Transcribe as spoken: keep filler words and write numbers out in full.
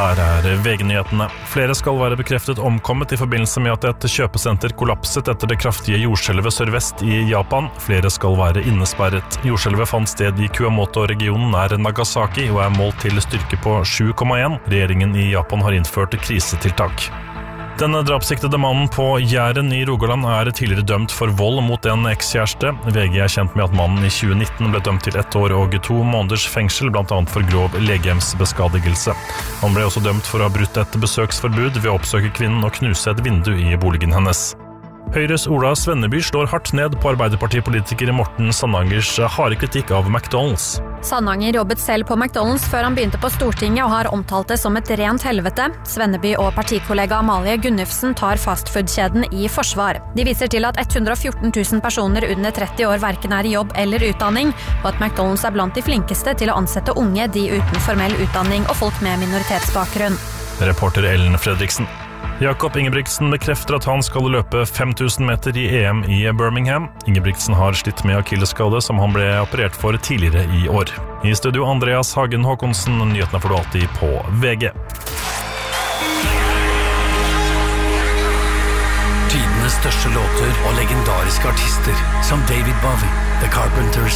Her er V G-nyhetene. Flere skal være bekreftet omkommet i forbindelse med at et kjøpesenter kollapset etter det kraftige jordskjelvet sørvest i Japan. Flere skal være innesperret. Jordskjelvet fant sted i Kumamoto-regionen nær Nagasaki og er målt til styrke på sju komma én. Regjeringen i Japan har innført krisetiltak. Denne drapssiktede mannen på Jæren i Rogaland er tidligere dømt for vold mot en ekskjæreste. V G er kjent med at mannen i tjue nitten ble dømt til ett år og to måneders fengsel, blant annet for grov legemsbeskadigelse. Han ble også dømt for å ha brutt et besøksforbud ved å oppsøke kvinnen og knuse et vindu i boligen hennes. Høyres Ola Svenneby slår hardt ned på Arbeiderpartipolitiker Morten Sandangers harde kritikk av McDonald's. Sandanger jobbet selv på McDonald's før han begynte på Stortinget og har omtalt det som et rent helvete. Svenneby og partikollega Amalie Gunnufsen tar fastfood-kjeden i forsvar. De viser til at hundre og fjorten tusen personer under tretti år hverken er i jobb eller utdanning, og at McDonald's er blant de flinkeste til å ansette unge, de uten formell utdanning og folk med minoritetsbakgrunn. Reporter Ellen Fredriksen. Jakob Ingebrigtsen bekrefter at han skal løpe fem tusen meter i E M i Birmingham. Ingebrigtsen har slitt med akillesskade som han ble operert for tidligere i år. I studio Andreas Hagen Håkonsen, nyhetene får du alltid på V G. Tidenes største låter og legendariske artister som David Bowie, The Carpenters,